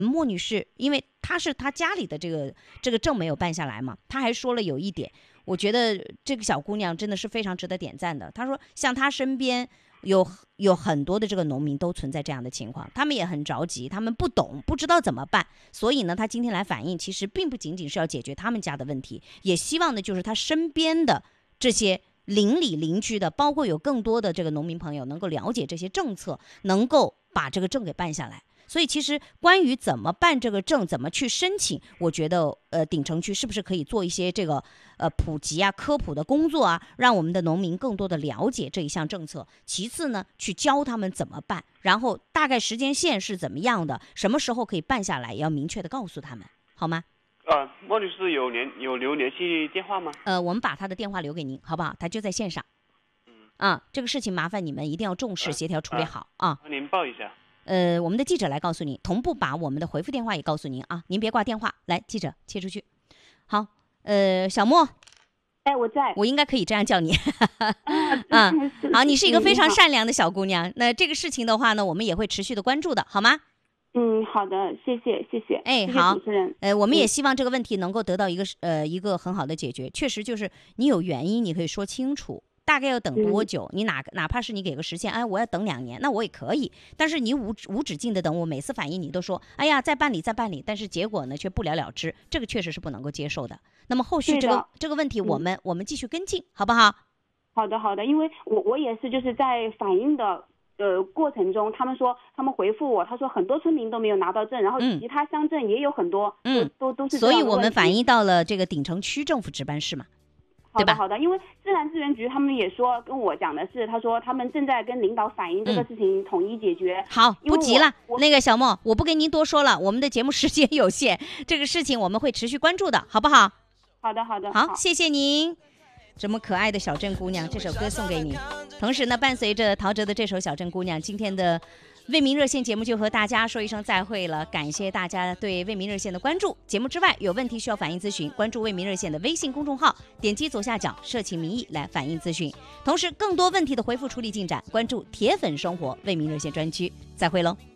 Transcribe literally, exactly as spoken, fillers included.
莫女士，因为她是她家里的这个这个证没有办下来嘛，她还说了有一点，我觉得这个小姑娘真的是非常值得点赞的。她说，像她身边有有很多的这个农民都存在这样的情况，他们也很着急，他们不懂，不知道怎么办，所以呢，她今天来反映，其实并不仅仅是要解决他们家的问题，也希望的就是她身边的这些邻里邻居的，包括有更多的这个农民朋友能够了解这些政策，能够把这个证给办下来。所以其实关于怎么办这个证，怎么去申请，我觉得呃鼎城区是不是可以做一些这个呃普及啊、科普的工作啊，让我们的农民更多的了解这一项政策。其次呢，去教他们怎么办，然后大概时间线是怎么样的，什么时候可以办下来，也要明确的告诉他们，好吗？ 呃，莫女士有联有留联系电话吗？ 呃，我们把他的电话留给您，好不好？他就在线上。嗯。啊，这个事情麻烦你们一定要重视，呃、协调处理好啊。 啊您报一下。 呃，我们的记者来告诉你，同步把我们的回复电话也告诉您啊，您别挂电话，来，记者切出去。好，呃，小莫， 哎，我在， 我应该可以这样叫你，啊，好，你是一个非常善良的小姑娘。那这个事情的话呢，我们也会持续的关注的，好吗？ 嗯，好的，谢谢，谢谢。 哎， 谢谢好， 主持人。 呃，我们也希望这个问题能够得到一个呃一个很好的解决。确实，就是你有原因，你可以说清楚。大概要等多久？嗯、你哪哪怕是你给个时限，哎，我要等两年，那我也可以。但是你无无止境的等，我每次反映你都说，哎呀，再办理再办理，但是结果呢却不了了之，这个确实是不能够接受的。那么后续这个这个问题，我们、嗯、我们继续跟进，好不好？ 好的好的，因为我我也是就是在反映的呃过程中，他们说他们回复我，他说很多村民都没有拿到证，然后其他乡镇也有很多， 嗯， 都都是这样的问题。所以我们反映到了这个鼎城区政府值班室嘛。 好的好的，因为自然资源局他们也说跟我讲的是，他说他们正在跟领导反映这个事情统一解决。 嗯、好，不急了，那个小莫，我不跟您多说了，我们的节目时间有限，这个事情我们会持续关注的，好不好？ 好的好的， 好，好谢谢您。这么可爱的小镇姑娘，这首歌送给你。同时呢，伴随着陶喆的这首《小镇姑娘》，今天的为民热线节目就和大家说一声再会了，感谢大家对为民热线的关注。节目之外有问题需要反映咨询，关注为民热线的微信公众号，点击左下角社情民意来反映咨询。同时更多问题的回复处理进展，关注铁粉生活为民热线专区。再会喽。